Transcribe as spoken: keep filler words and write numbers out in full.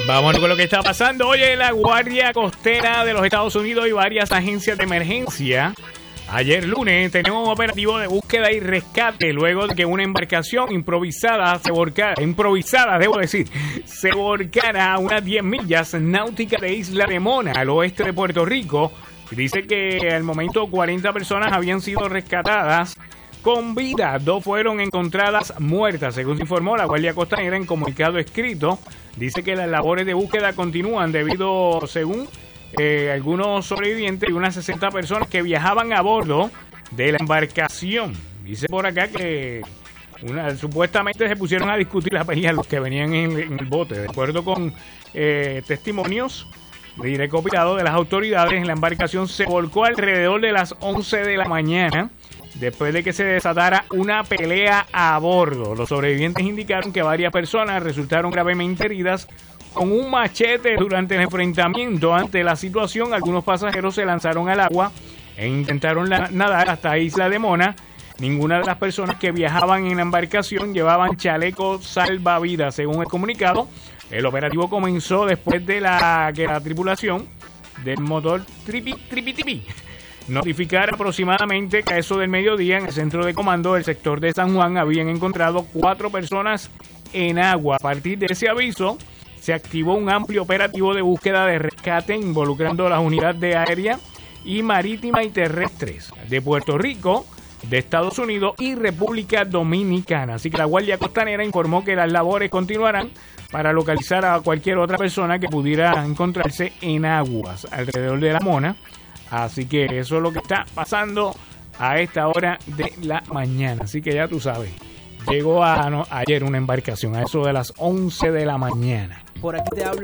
Vamos con lo que está pasando. Oye, la Guardia Costera de los Estados Unidos y varias agencias de emergencia ayer lunes tenían un operativo de búsqueda y rescate luego de que una embarcación improvisada se volcara, improvisada, debo decir, se volcara a unas diez millas náuticas de Isla de Mona, al oeste de Puerto Rico. Dice que al momento cuarenta personas habían sido rescatadas con vida. Dos fueron encontradas muertas, según se informó la Guardia Costanera en comunicado escrito. Dice que las labores de búsqueda continúan debido, según eh, algunos sobrevivientes y unas sesenta personas que viajaban a bordo de la embarcación. Dice por acá que una, supuestamente se pusieron a discutir la pelea los que venían en, en el bote. De acuerdo con eh, testimonios y recopilados de las autoridades, la embarcación se volcó alrededor de las once de la mañana. Después de que se desatara una pelea a bordo. Los sobrevivientes indicaron que varias personas resultaron gravemente heridas con un machete durante el enfrentamiento. Ante la situación, algunos pasajeros se lanzaron al agua e intentaron la- nadar hasta Isla de Mona. Ninguna de las personas que viajaban en la embarcación llevaban chalecos salvavidas, según el comunicado. El operativo comenzó después de la que la tripulación del motor tripi tripi tripi notificar aproximadamente que a eso del mediodía en el centro de comando del sector de San Juan habían encontrado cuatro personas en agua. A partir de ese aviso se activó un amplio operativo de búsqueda de rescate involucrando las unidades de aérea y marítima y terrestres de Puerto Rico, de Estados Unidos y República Dominicana. Así que la Guardia Costanera informó que las labores continuarán para localizar a cualquier otra persona que pudiera encontrarse en aguas alrededor de la Mona. Así que eso es lo que está pasando a esta hora de la mañana. Así que ya tú sabes, llegó a, no, ayer una embarcación a eso de las once de la mañana. Por aquí te habla